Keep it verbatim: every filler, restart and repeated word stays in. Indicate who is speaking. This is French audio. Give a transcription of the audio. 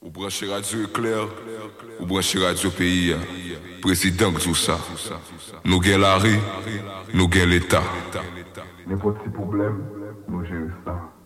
Speaker 1: Ou branchez Radio Éclair, ou branchez Radio Pays, président tout ça. Nous gagnons la rue, nous gagnons l'État.
Speaker 2: N'importe quel problème, nous gérons ça.